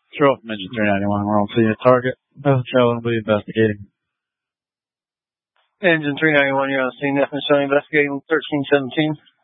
Throw up Engine 391. We're on scene at target. Hotel will be investigating. Engine 391, you're on scene. Definitely showing investigating 1317.